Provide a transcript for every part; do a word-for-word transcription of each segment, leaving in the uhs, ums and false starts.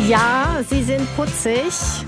Ja, sie sind putzig,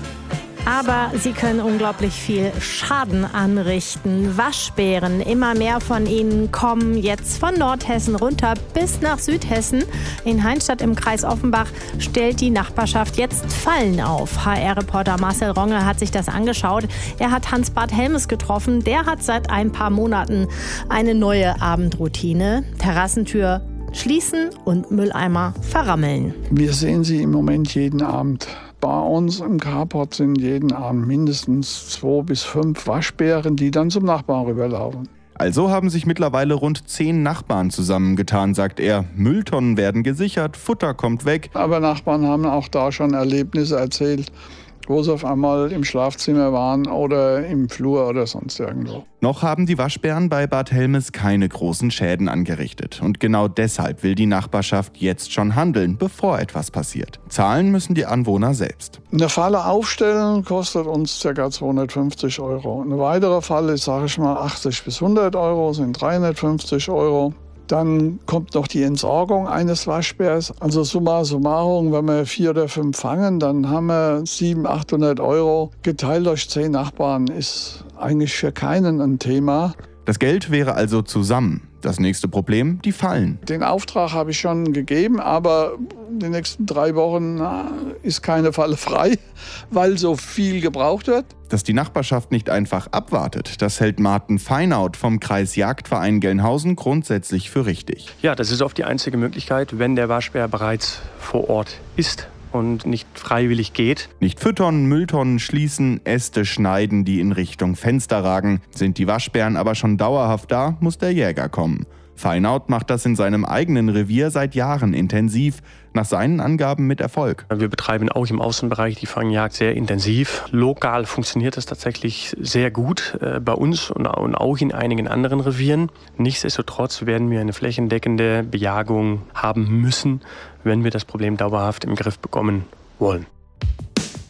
aber sie können unglaublich viel Schaden anrichten. Waschbären, immer mehr von ihnen kommen jetzt von Nordhessen runter bis nach Südhessen. In Heinstatt im Kreis Offenbach stellt die Nachbarschaft jetzt Fallen auf. H R-Reporter Marcel Ronge hat sich das angeschaut. Er hat Hans-Bart Helmes getroffen. Der hat seit ein paar Monaten eine neue Abendroutine. Terrassentür schließen und Mülleimer verrammeln. Wir sehen sie im Moment jeden Abend. Bei uns im Carport sind jeden Abend mindestens zwei bis fünf Waschbären, die dann zum Nachbarn rüberlaufen. Also haben sich mittlerweile rund zehn Nachbarn zusammengetan, sagt er. Mülltonnen werden gesichert, Futter kommt weg. Aber Nachbarn haben auch da schon Erlebnisse erzählt, wo sie auf einmal im Schlafzimmer waren oder im Flur oder sonst irgendwo. Noch haben die Waschbären bei Bad Helmes keine großen Schäden angerichtet. Und genau deshalb will die Nachbarschaft jetzt schon handeln, bevor etwas passiert. Zahlen müssen die Anwohner selbst. Eine Falle aufstellen kostet uns ca. zweihundertfünfzig Euro. Eine weitere Falle, sage ich mal, achtzig bis hundert Euro, sind dreihundertfünfzig Euro. Dann kommt noch die Entsorgung eines Waschbärs. Also summa summarum, wenn wir vier oder fünf fangen, dann haben wir siebenhundert, achthundert Euro. Geteilt durch zehn Nachbarn ist eigentlich für keinen ein Thema. Das Geld wäre also zusammen. Das nächste Problem, die Fallen. Den Auftrag habe ich schon gegeben, aber die nächsten drei Wochen ist keine Falle frei, weil so viel gebraucht wird. Dass die Nachbarschaft nicht einfach abwartet, das hält Martin Feinaut vom Kreis Jagdverein Gelnhausen grundsätzlich für richtig. Ja, das ist oft die einzige Möglichkeit, wenn der Waschbär bereits vor Ort ist und nicht freiwillig geht. Nicht füttern, Mülltonnen schließen, Äste schneiden, die in Richtung Fenster ragen. Sind die Waschbären aber schon dauerhaft da, muss der Jäger kommen. Feinaut macht das in seinem eigenen Revier seit Jahren intensiv, nach seinen Angaben mit Erfolg. Wir betreiben auch im Außenbereich die Fangjagd sehr intensiv. Lokal funktioniert das tatsächlich sehr gut äh, bei uns und, und auch in einigen anderen Revieren. Nichtsdestotrotz werden wir eine flächendeckende Bejagung haben müssen, wenn wir das Problem dauerhaft im Griff bekommen wollen.